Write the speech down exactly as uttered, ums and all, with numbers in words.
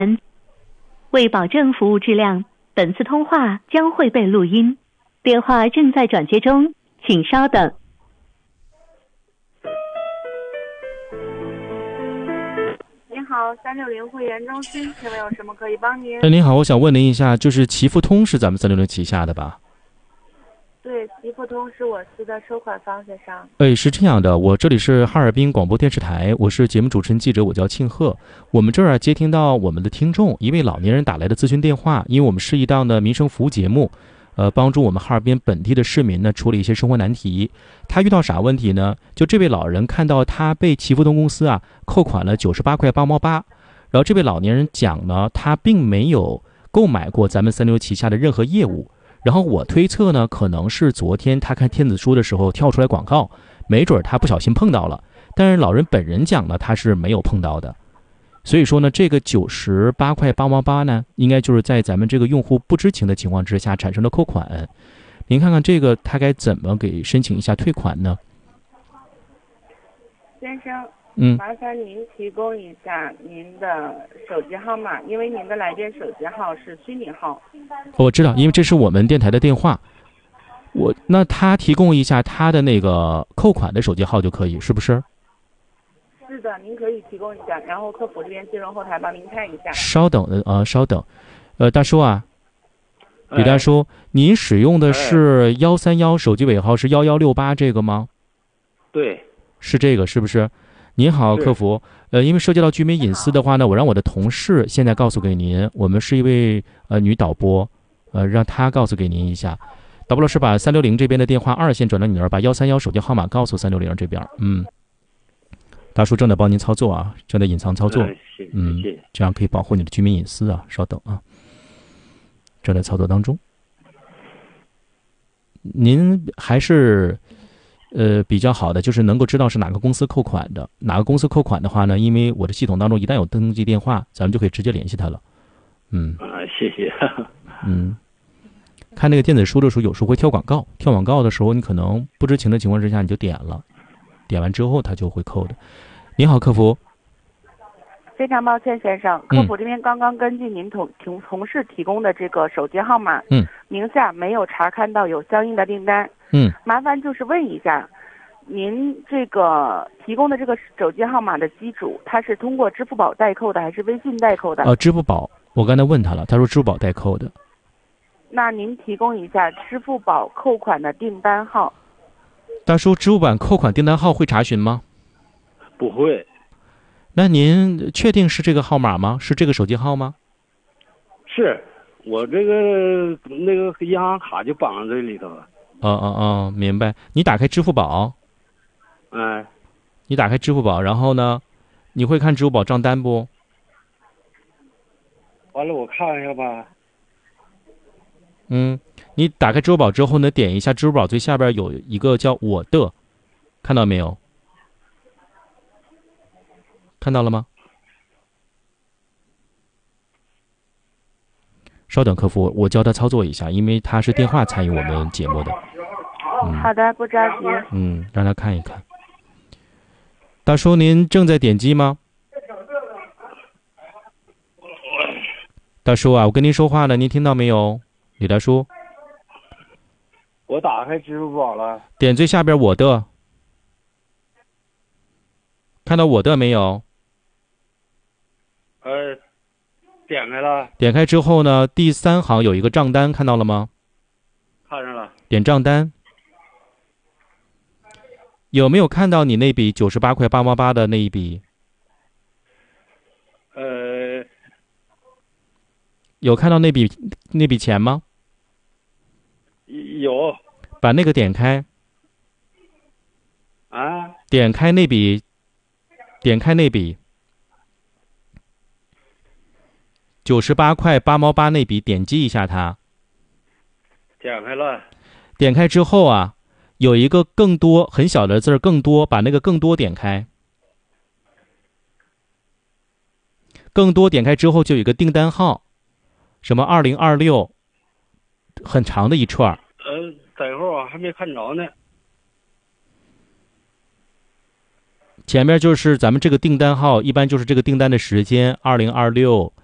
为保证服务质量，本次通话将会被录音，电话正在转接中，请稍等。 您好，三六零会员中心，请问有什么可以帮您？ 哎，您好，我想问您一下，就是祈福通是咱们三六零旗下的吧？ 对，祈福通是我司的收款方式上。 哎，是这样的，我这里是哈尔滨广播电视台，我是节目主持人记者，我叫庆贺。我们这儿啊接听到我们的听众一位老年人打来的咨询电话，因为我们是一档的民生服务节目，呃，帮助我们哈尔滨本地的市民呢处理一些生活难题。他遇到啥问题呢？就这位老人看到他被祈福通公司啊扣款了九十八块八毛八，然后这位老年人讲呢，他并没有购买过咱们三六旗下的任何业务。然后我推测呢，可能是昨天他看电子书的时候跳出来广告，没准他不小心碰到了。但是老人本人讲呢，他是没有碰到的。所以说呢，这个九十八块八毛八呢，应该就是在咱们这个用户不知情的情况之下产生的扣款。您看看这个他该怎么给申请一下退款呢？ 先生， 嗯， 麻烦您提供一下您的手机号码，因为您的来电手机号是虚拟号。 我知道，因为这是我们电台的电话。我那他提供一下他的那个扣款的手机号就可以，是不是？ 是的，您可以提供一下，然后客服这边金融后台帮您看一下。 稍等的呃，稍等，呃，大叔啊，李大叔，哎、您使用的是幺三幺，手机尾号是幺幺六八这个吗？ 对， 是这个，是不是？您好，客服。呃，因为涉及到居民隐私的话呢，我让我的同事现在告诉给您，我们是一位呃女导播，呃，让她告诉给您一下。导播老师把三六零这边的电话二线转到你那儿，把幺三幺手机号码告诉三六零这边。嗯，大叔正在帮您操作啊，正在隐藏操作。嗯，这样可以保护你的居民隐私啊。稍等啊，正在操作当中。您还是。呃，比较好的就是能够知道是哪个公司扣款的，哪个公司扣款的话呢，因为我的系统当中一旦有登记电话，咱们就可以直接联系他了。嗯啊，谢谢。 嗯，看那个电子书的时候，有时候会跳广告，跳广告的时候，你可能不知情的情况之下，你就点了，点完之后他就会扣的。你好，客服。 非常抱歉，先生，客服这边刚刚根据您同同同事提供的这个手机号码， 嗯， 名下没有查看到有相应的订单。 嗯， 麻烦就是问一下，您这个提供的这个手机号码的机主，他是通过支付宝代扣的还是微信代扣的？ 呃，支付宝，我刚才问他了，他说支付宝代扣的。 那您提供一下支付宝扣款的订单号。 大叔，支付宝扣款订单号会查询吗？ 不会。 那您确定是这个号码吗？是这个手机号吗？ 是。我这个那个银行卡就绑在这里头了。 哦哦哦，明白。你打开支付宝。 哎。 你打开支付宝，然后呢，你会看支付宝账单不？ 完了，我看一下吧。 嗯，你打开支付宝之后呢，点一下支付宝最下边有一个叫我的，看到没有？看到了吗？稍等，客服，我教他操作一下，因为他是电话参与我们节目的。嗯、 好的，不着急。 嗯，让他看一看。大叔，您正在点击吗？大叔啊，我跟您说话呢，您听到没有？李大叔。 我打开支付宝了。 点最下边我的。看到我的没有？ 呃。点开了。 点开之后呢，第三行有一个账单，看到了吗？ 看上了。 点账单。有没有看到你那笔九十八块八毛八的那一笔？ 呃。 有看到那笔那笔钱吗？ 有。 把那个点开。 啊。 点开那笔。点开那笔。九十八块八毛八那笔，点击一下它。 点开了。 点开之后啊，有一个更多很小的字儿，更多，把那个更多点开。更多点开之后就有一个订单号，什么二零二六，很长的一串。 呃，等一会儿我还没看着呢。 前面就是咱们这个订单号，一般就是这个订单的时间，二零二六。